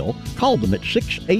Nashville, call them at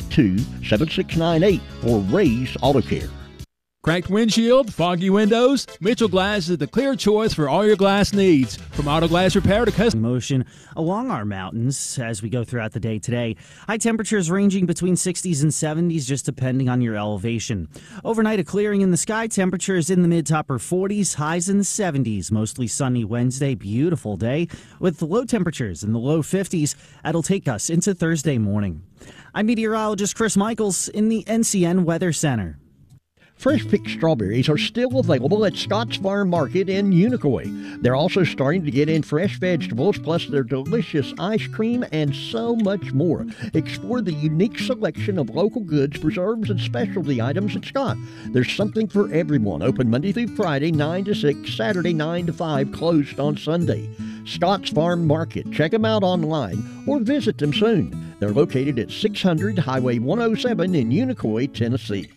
682-7698 for Ray's Auto Care. Cracked windshield, foggy windows? Mitchell Glass is the clear choice for all your glass needs. From auto glass repair to custom motion along our mountains as we go throughout the day today. High temperatures ranging between 60s and 70s, just depending on your elevation. Overnight, a clearing in the sky. Temperatures in the mid to upper 40s, highs in the 70s. Mostly sunny Wednesday, beautiful day with the low temperatures in the low 50s. That'll take us into Thursday morning. I'm meteorologist Chris Michaels in the NCN Weather Center. Fresh picked strawberries are still available at Scott's Farm Market in Unicoi. They're also starting to get in fresh vegetables, plus their delicious ice cream and so much more. Explore the unique selection of local goods, preserves, and specialty items at Scott. There's something for everyone. Open Monday through Friday, 9 to 6, Saturday, 9 to 5, closed on Sunday. Scott's Farm Market. Check them out online or visit them soon. They're located at 600 Highway 107 in Unicoi, Tennessee.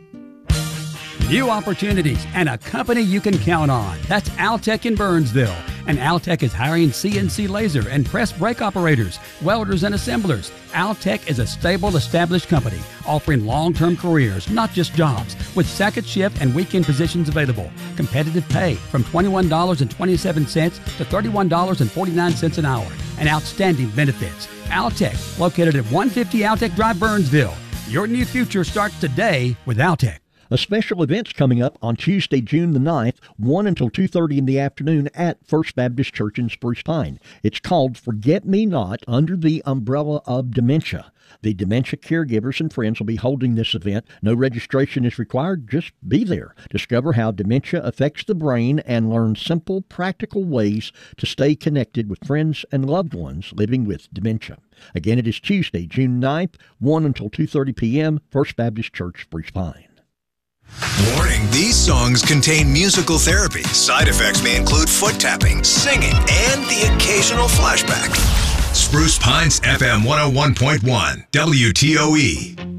New opportunities and a company you can count on. That's Altec in Burnsville. And Altec is hiring CNC laser and press brake operators, welders, and assemblers. Altec is a stable, established company offering long-term careers, not just jobs, with second shift and weekend positions available. Competitive pay from $21.27 to $31.49 an hour. And outstanding benefits. Altec, located at 150 Altec Drive, Burnsville. Your new future starts today with Altec. A special event's coming up on Tuesday, June the 9th, 1 until 2:30 in the afternoon at First Baptist Church in Spruce Pine. It's called Forget Me Not, under the umbrella of dementia. The dementia caregivers and friends will be holding this event. No registration is required. Just be there. Discover how dementia affects the brain and learn simple, practical ways to stay connected with friends and loved ones living with dementia. Again, it is Tuesday, June 9th, 1 until 2:30 p.m., First Baptist Church, Spruce Pine. Warning, these songs contain musical therapy. Side effects may include foot tapping, singing, and the occasional flashback. Spruce Pines FM 101.1 WTOE.